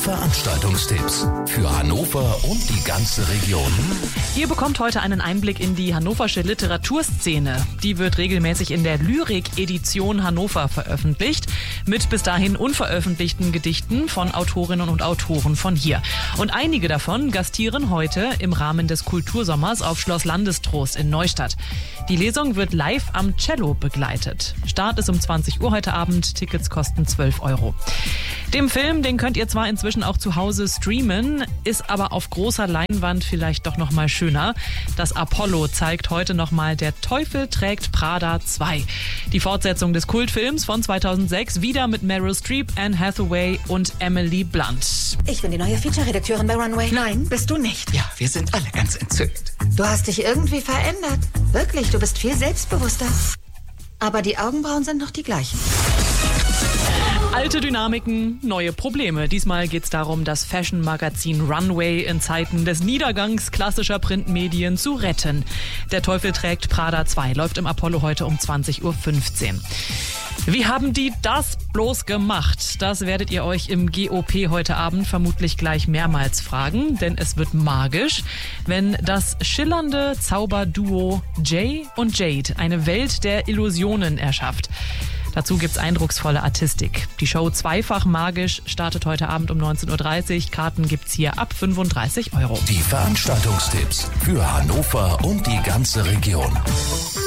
Veranstaltungstipps für Hannover und die ganze Region. Ihr bekommt heute einen Einblick in die hannoversche Literaturszene. Die wird regelmäßig in der Lyrik-Edition Hannover veröffentlicht, mit bis dahin unveröffentlichten Gedichten von Autorinnen und Autoren von hier. Und einige davon gastieren heute im Rahmen des Kultursommers auf Schloss Landestrost in Neustadt. Die Lesung wird live am Cello begleitet. Start ist um 20 Uhr heute Abend, Tickets kosten 12 €. Den Film, den könnt ihr zwar inzwischen auch zu Hause streamen, ist aber auf großer Leinwand vielleicht doch noch mal schöner. Das Apollo zeigt heute noch mal Der Teufel trägt Prada 2. Die Fortsetzung des Kultfilms von 2006, wieder mit Meryl Streep, Anne Hathaway und Emily Blunt. Ich bin die neue Feature-Redakteurin bei Runway. Nein, bist du nicht. Ja, wir sind alle ganz entzückt. Du hast dich irgendwie verändert. Wirklich, du bist viel selbstbewusster. Aber die Augenbrauen sind noch die gleichen. Alte Dynamiken, neue Probleme. Diesmal geht es darum, das Fashion-Magazin Runway in Zeiten des Niedergangs klassischer Printmedien zu retten. Der Teufel trägt Prada 2 läuft im Apollo heute um 20:15 Uhr. Wie haben die das bloß gemacht? Das werdet ihr euch im GOP heute Abend vermutlich gleich mehrmals fragen, denn es wird magisch, wenn das schillernde Zauberduo Jay und Jade eine Welt der Illusionen erschafft. Dazu gibt's eindrucksvolle Artistik. Die Show Zweifach magisch startet heute Abend um 19:30 Uhr. Karten gibt's hier ab 35 €. Die Veranstaltungstipps für Hannover und die ganze Region.